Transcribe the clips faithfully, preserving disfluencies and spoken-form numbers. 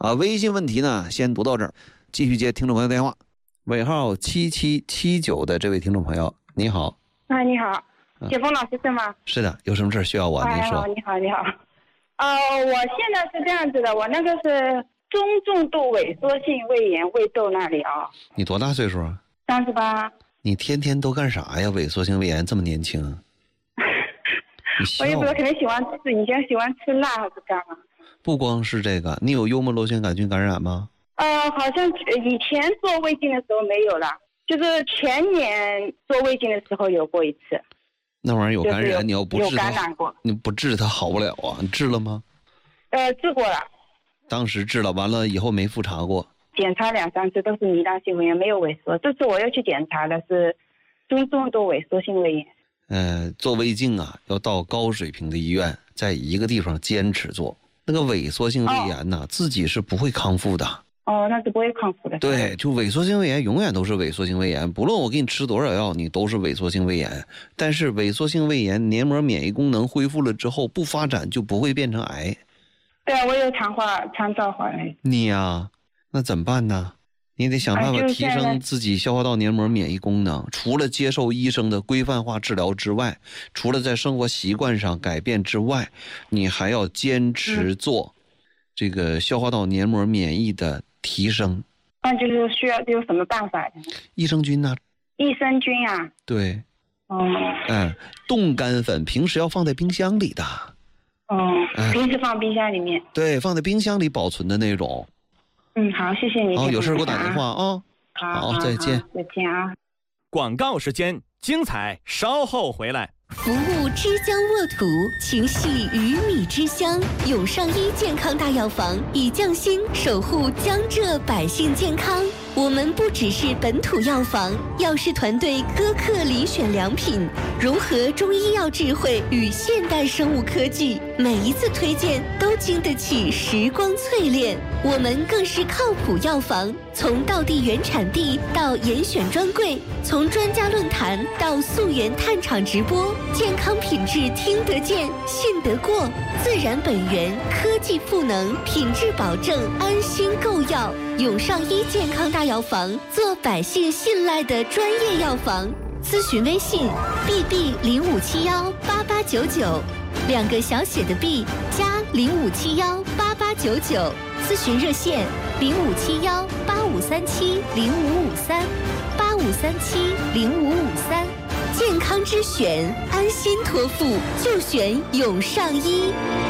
啊，微信问题呢先读到这儿，继续接听众朋友电话。尾号七七七九的这位听众朋友，你好。 啊，你好，雪峰老师是吗？ 是的，有什么事需要我？您说。 你好，你好。呃，我现在是这样子的，我那个是中重度萎缩性胃炎胃窦那里啊。 你多大岁数啊？ 三十八。 你天天都干啥呀？萎缩性胃炎这么年轻？ 我也不知道，可能喜欢吃，以前喜欢吃辣还是干嘛？ 不光是这个，你有幽门螺旋杆菌感染吗？ 呃，好像以前做胃镜的时候没有了，就是前年做胃镜的时候有过一次。 那玩意儿有感染， 就是、 你要不治它， 有感染过， 你不治它好不了啊！你治了吗？ 呃，治过了。 当时治了，完了以后没复查过。 检查两三次都是糜烂性胃炎，没有萎缩。这次我又去检查的是中重度萎缩性胃炎。 呃，做胃镜啊，要到高水平的医院，在一个地方坚持做。那个萎缩性胃炎呐、哦，自己是不会康复的。 哦，那是不会康复的。 对，就萎缩性胃炎永远都是萎缩性胃炎，不论我给你吃多少药，你都是萎缩性胃炎。但是萎缩性胃炎黏膜免疫功能恢复了之后，不发展就不会变成癌。 对啊，我有肠化、肠道化癌。 你呀、啊，那怎么办呢？你得想办法提升自己消化道黏膜免疫功能。除了接受医生的规范化治疗之外，除了在生活习惯上改变之外，你还要坚持做这个消化道黏膜免疫的提升。 那就是需要有什么办法？ 益生菌呢、啊？ 益生菌啊？ 对。 哦。 嗯，冻干粉平时要放在冰箱里的。 哦。嗯、平时放冰箱里面。 对，放在冰箱里保存的那种。 嗯，好，谢谢你。 好，有事给我打电话啊。 好， 好，再见。 再见啊。 广告时间，精彩稍后回来。 服务之江沃土，情系鱼米之乡。永上医健康大药房以匠心守护江浙百姓健康。我们不只是本土药房，药师团队苛刻遴选良品，融合中医药智慧与现代生物科技，每一次推荐都经得起时光淬炼。我们更是靠谱药房，从道地原产地到严选专柜，从专家论坛到溯源探厂直播，健康品质听得见、信得过，自然本源，科技赋能，品质保证，安心购药。永上医健康大药房，做百姓信赖的专业药房。咨询微信 ：b b 零五七幺八八九九，两个小写的 b 加零五七幺八八九九。咨询热线零五七幺八五三七零五五三八五三七零五五三。健康之选，安心托付就选永上医。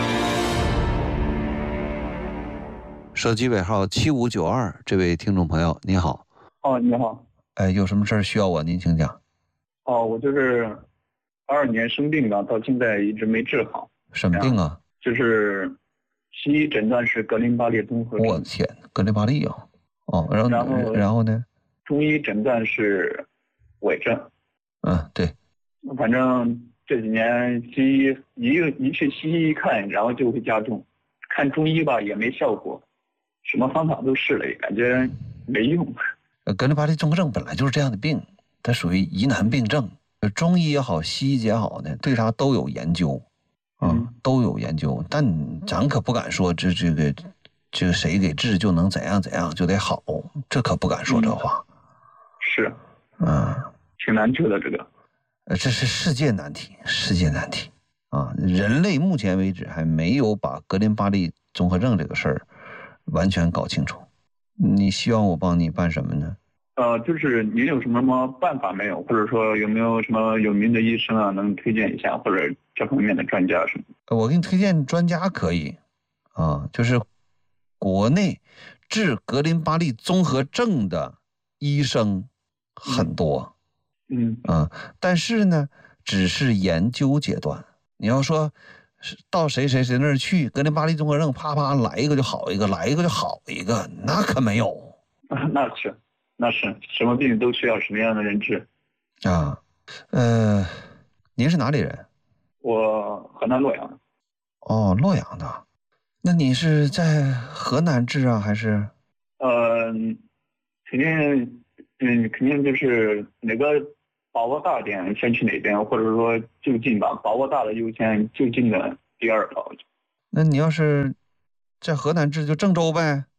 手机尾号七五九二，这位听众朋友，你好。 哦，你好。 哎，有什么事儿需要我？您请讲。 哦，我就是二二年生病了，到现在一直没治好。 什么病啊？ 就是西医诊断是格林巴利综合症。 我天，格林巴利啊！哦，然后然后然后呢？ 中医诊断是痿症。 嗯，对。 反正这几年西医一一去西医一看，然后就会加重。看中医吧也没效果。什么方法都试了，感觉没用。 格林巴利综合症本来就是这样的病，它属于疑难病症。中医也好，西医也好呢，对它都有研究，啊、嗯，都有研究。但咱可不敢说这这个这个谁给治就能怎样怎样就得好，这可不敢说这话。 嗯、是， 嗯， 挺难治的这个。 呃，这是世界难题，世界难题啊！人类目前为止还没有把格林巴利综合症这个事儿完全搞清楚。你希望我帮你办什么呢？ 呃，就是您有什么什么办法没有，或者说有没有什么有名的医生啊能推荐一下，或者这方面的专家什么的？ 我给你推荐专家可以啊，就是国内治格林巴利综合症的医生很多， 嗯啊，但是呢只是研究阶段。你要说到谁谁谁那儿去，格林巴利综合症啪啪来一个就好一个，来一个就好一个，那可没有。 啊，那是，那是什么病都需要什么样的人治啊？呃，您是哪里人？ 我河南洛阳。 哦，洛阳的。那你是在河南治啊，还是？ 呃，肯定，嗯，肯定就是哪个把握大点先去哪边，或者说就近吧，把握大的优先，就近的第二吧。 那你要是在河南治就郑州呗。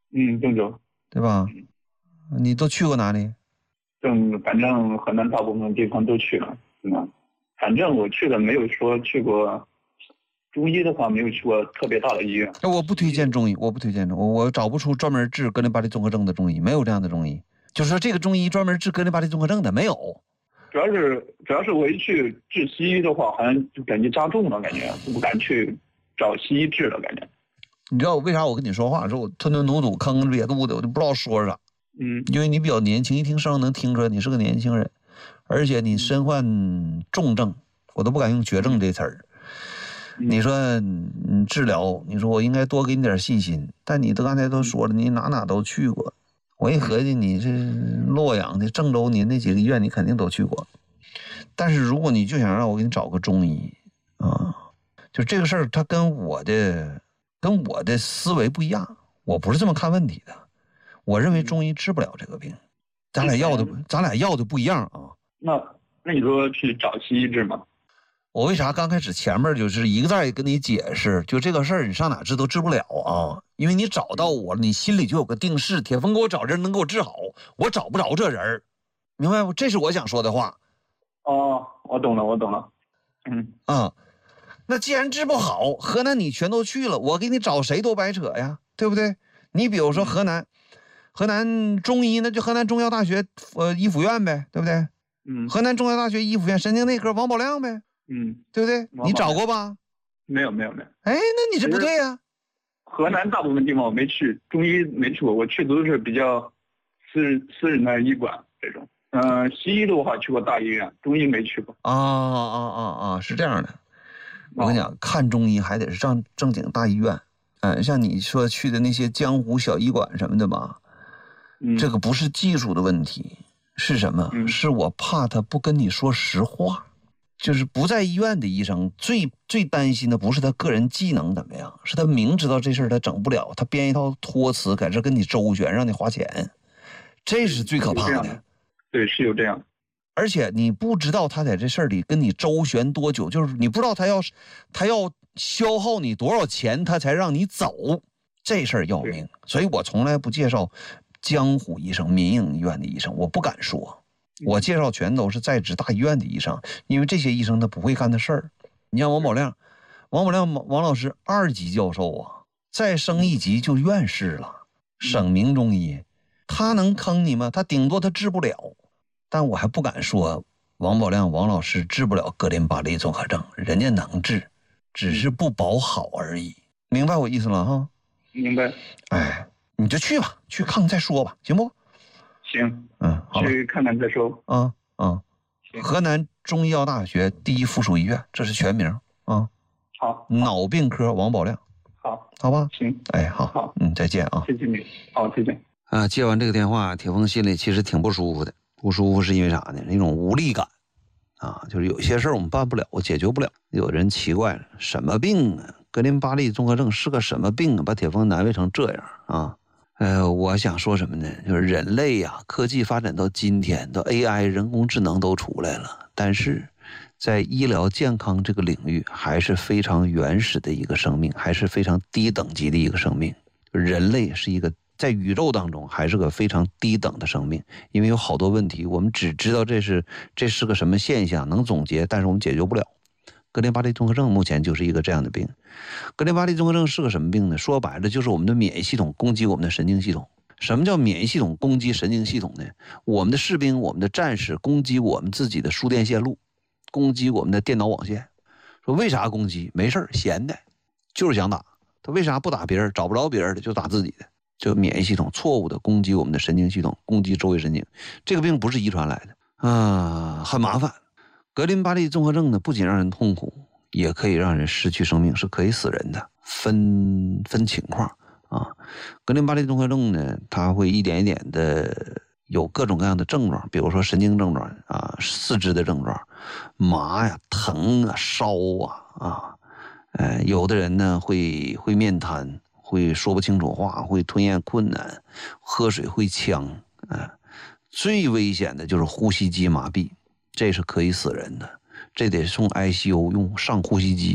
嗯，郑州， 对吧？嗯、你都去过哪里？ 正反正河南大部分地方都去了，嗯，反正我去的没有说去过中医的话，没有去过特别大的医院。 我不推荐中医，我不推荐中医，我我找不出专门治格林巴利综合症的中医，没有这样的中医。就是说这个中医专门治格林巴利综合症的没有。 主要是主要是我一去治西医的话，好像就感觉加重了，感觉不敢去找西医治了，感觉。 你知道为啥我跟你说话的时候我吞吞吐吐、吭哧瘪肚的，我就不知道说啥。 嗯， 因为你比较年轻，一听声能听出来你是个年轻人，而且你身患重症，我都不敢用绝症这词儿。你说你治疗，你说我应该多给你点信心，但你都刚才都说了，你哪哪都去过。我一合计，你是洛阳的、郑州，你那几个医院你肯定都去过。但是如果你就想让我给你找个中医啊，就这个事儿，它跟我的跟我的思维不一样，我不是这么看问题的。我认为中医治不了这个病，咱俩要的咱俩要的不一样啊。 那那你说去找西医治吗？ 我为啥刚开始前面就是一个再跟你解释，就这个事儿你上哪治都治不了啊？因为你找到我了，你心里就有个定势，铁峰给我找人能给我治好，我找不着这人，明白不？这是我想说的话。 哦，我懂了，我懂了。嗯啊，那既然治不好，河南你全都去了，我给你找谁都白扯呀，对不对？你比如说河南。河南中医那就河南中药大学呃医辅院呗，对不对？ 嗯。 河南中药大学医辅院神经内科王宝亮呗， 嗯， 对不对？你找过吧？ 没有没有没有。 哎，那你这不对呀、啊。 河南大部分地方我没去，中医没去过，我去的都是比较私人私人的医馆这种。嗯、呃，西医的话去过大医院，中医没去过。 啊啊啊啊！是这样的，我跟你讲，看中医还得是正正经大医院。嗯，像你说去的那些江湖小医馆什么的吧。 嗯、 这个不是技术的问题，是什么、嗯、是我怕他不跟你说实话。就是不在医院的医生最最担心的不是他个人技能怎么样，是他明知道这事儿他整不了，他编一套托词在这跟你周旋让你花钱，这是最可怕的。 对，是有这样。 而且你不知道他在这事儿里跟你周旋多久，就是你不知道他要他要消耗你多少钱他才让你走，这事儿要命。所以我从来不介绍江湖医生、民营医院的医生，我不敢说，我介绍全都是在职大医院的医生，因为这些医生他不会干的事儿。你像王宝亮，王宝亮王老师二级教授啊，再升一级就院士了，省名中医，他能坑你吗？他顶多他治不了，但我还不敢说王宝亮王老师治不了格林巴利综合症，人家能治，只是不保好而已。明白我意思了哈？ 明白。 哎。你就去吧，去看看再说吧，行不？ 行， 嗯，好， 去看看再说。 啊啊，河南中医药大学第一附属医院，这是全名啊。 好， 脑病科王宝亮。 好， 好吧。 行， 哎，好， 好， 嗯，再见啊。 谢谢你，好，再见。 啊，接完这个电话，铁峰心里其实挺不舒服的，不舒服是因为啥呢？那种无力感啊，就是有些事儿我们办不了，我解决不了。有人奇怪了，什么病啊？格林巴利综合症是个什么病啊？把铁峰难为成这样啊？呃，我想说什么呢？就是人类呀、啊，科技发展到今天，到 A I 人工智能都出来了，但是在医疗健康这个领域，还是非常原始的一个生命，还是非常低等级的一个生命。人类是一个在宇宙当中还是个非常低等的生命，因为有好多问题，我们只知道这是这是个什么现象，能总结，但是我们解决不了。格林巴利综合症目前就是一个这样的病。格林巴利综合症是个什么病呢？说白了就是我们的免疫系统攻击我们的神经系统。什么叫免疫系统攻击神经系统呢？我们的士兵、我们的战士攻击我们自己的输电线路，攻击我们的电脑网线。说为啥攻击？没事闲的，就是想打。他为啥不打别人？找不着别人的就打自己的。就免疫系统错误的攻击我们的神经系统，攻击周围神经。这个病不是遗传来的啊，很麻烦。格林巴利综合症呢，不仅让人痛苦，也可以让人失去生命，是可以死人的，分分情况啊。格林巴利综合症呢，它会一点一点的有各种各样的症状，比如说神经症状啊，四肢的症状，麻呀、疼啊、烧啊啊，呃，有的人呢会会面瘫，会说不清楚话，会吞咽困难，喝水会呛啊。最危险的就是呼吸机麻痹。这是可以死人的，这得送 I C U 用上呼吸机的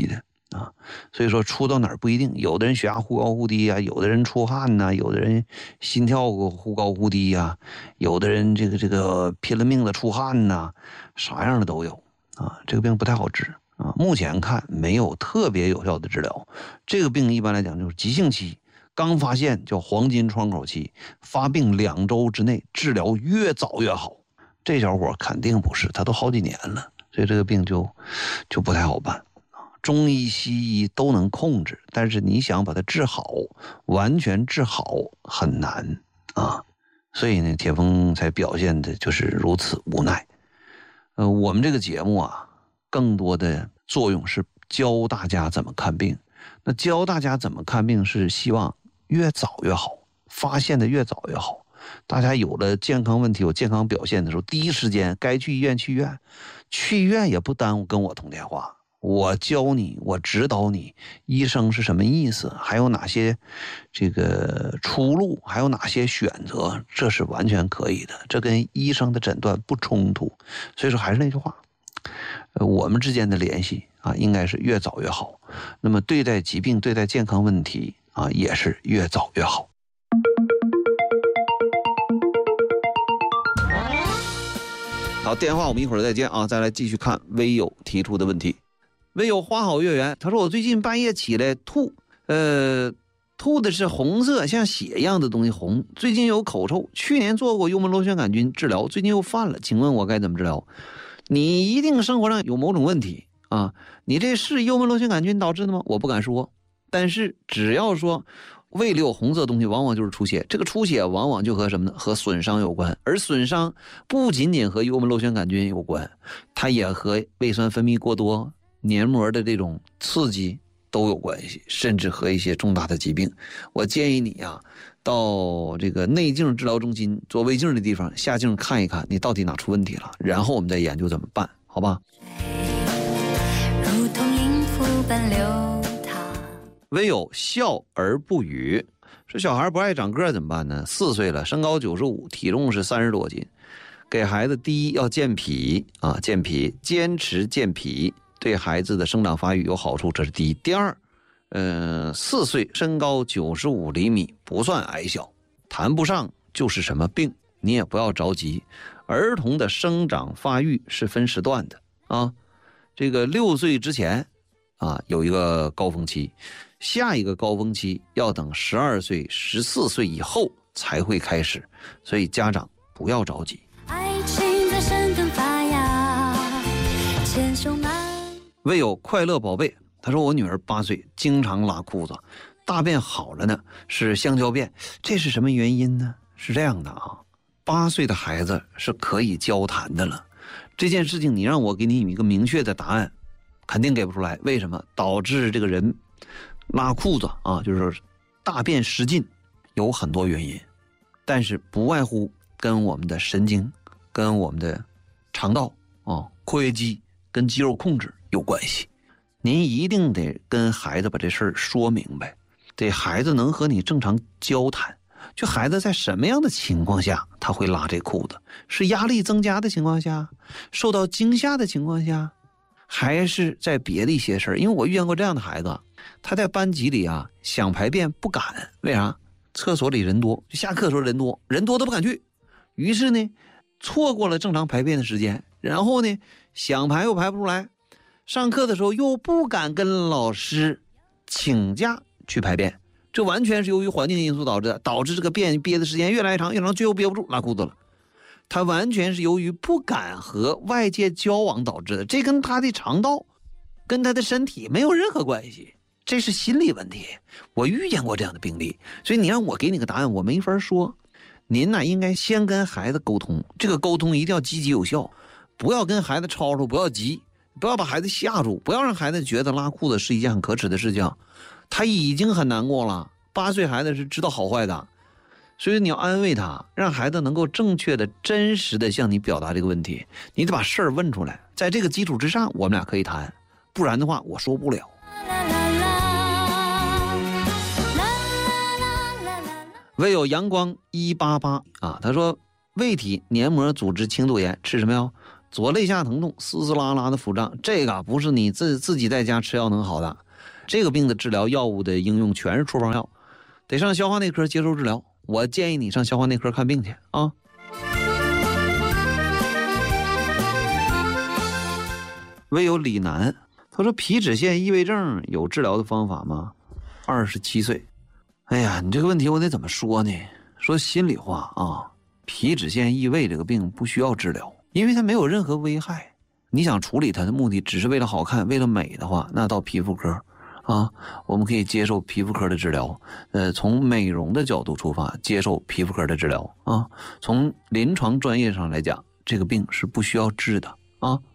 啊，所以说出到哪儿不一定，有的人血压忽高忽低啊，有的人出汗呐、啊，有的人心跳忽高忽低呀、啊，有的人这个这个拼了命的出汗呐、啊，啥样的都有啊。这个病不太好治啊，目前看没有特别有效的治疗。这个病一般来讲就是急性期，刚发现叫黄金窗口期，发病两周之内治疗越早越好。这小伙肯定不是，他都好几年了，所以这个病就就不太好办。中医西医都能控制，但是你想把它治好，完全治好很难啊。所以呢，铁峰才表现的就是如此无奈。呃，我们这个节目啊，更多的作用是教大家怎么看病。那教大家怎么看病是希望越早越好，发现的越早越好。大家有了健康问题、有健康表现的时候，第一时间该去医院去医院，去医院也不耽误跟我通电话。我教你，我指导你，医生是什么意思，还有哪些这个出路，还有哪些选择，这是完全可以的，这跟医生的诊断不冲突。所以说还是那句话，呃，我们之间的联系啊，应该是越早越好。那么对待疾病、对待健康问题啊，也是越早越好。好，电话我们一会儿再接啊，再来继续看微友提出的问题。微友花好月圆，他说我最近半夜起来吐，呃，吐的是红色像血一样的东西红，最近有口臭，去年做过幽门螺旋杆菌治疗，最近又犯了，请问我该怎么治疗？你一定生活上有某种问题啊，你这是幽门螺旋杆菌导致的吗？我不敢说，但是只要说胃里有红色东西，往往就是出血，这个出血往往就和什么呢？和损伤有关，而损伤不仅仅和幽门螺旋杆菌有关，它也和胃酸分泌过多、黏膜的这种刺激都有关系，甚至和一些重大的疾病。我建议你啊，到这个内镜治疗中心做胃镜的地方下镜看一看你到底哪出问题了，然后我们再研究怎么办，好吧？如同音符般流淌。唯有笑而不语，说小孩不爱长个怎么办呢？四岁了，身高九十五，体重是三十多斤。给孩子第一要健脾啊，健脾，坚持健脾对孩子的生长发育有好处，这是第一。第二，呃，四岁身高九十五厘米不算矮小，谈不上就是什么病，你也不要着急。儿童的生长发育是分时段的啊，这个六岁之前啊有一个高峰期，下一个高峰期要等十二岁、十四岁以后才会开始，所以家长不要着急。爱情在生根发芽，牵手慢。唯有快乐宝贝，他说我女儿八岁，经常拉裤子，大便好了呢，是香蕉便，这是什么原因呢？是这样的啊，八岁的孩子是可以交谈的了，这件事情你让我给你一个明确的答案，肯定给不出来。为什么？导致这个人拉裤子啊，就是大便失禁，有很多原因，但是不外乎跟我们的神经、跟我们的肠道啊、括约肌、跟肌肉控制有关系。您一定得跟孩子把这事儿说明白，得孩子能和你正常交谈。就孩子在什么样的情况下他会拉这裤子？是压力增加的情况下，受到惊吓的情况下，还是在别的一些事儿？因为我遇见过这样的孩子，他在班级里啊想排便不敢，为啥？厕所里人多，就下课的时候人多，人多都不敢去，于是呢错过了正常排便的时间，然后呢想排又排不出来，上课的时候又不敢跟老师请假去排便，这完全是由于环境因素导致的，导致这个便憋的时间越来越长，越长，最后憋不住拉裤子了。他完全是由于不敢和外界交往导致的，这跟他的肠道跟他的身体没有任何关系，这是心理问题。我遇见过这样的病例，所以你让我给你个答案我没法说。您呢应该先跟孩子沟通，这个沟通一定要积极有效，不要跟孩子吵吵，不要急，不要把孩子吓住，不要让孩子觉得拉裤子是一件很可耻的事情，他已经很难过了。八岁孩子是知道好坏的，所以你要安慰他，让孩子能够正确的、真实的向你表达这个问题。你得把事儿问出来，在这个基础之上，我们俩可以谈，不然的话，我说不了。唯有阳光一八八啊，他说胃体黏膜组织轻度炎，吃什么药？左肋下疼痛，丝丝拉拉的腹胀，这个不是你自自己在家吃药能好的。 这个病的治疗药物的应用全是处方药，得上消化内科接受治疗。我建议你上消化内科看病去啊。唯有李楠，他说皮脂腺异位症有治疗的方法吗？二十七岁。哎呀，你这个问题我得怎么说呢？说心里话啊，皮脂腺异位这个病不需要治疗，因为它没有任何危害。你想处理它的目的只是为了好看，为了美的话，那到皮肤科啊，我们可以接受皮肤科的治疗。呃，从美容的角度出发，接受皮肤科的治疗啊。从临床专业上来讲，这个病是不需要治的啊。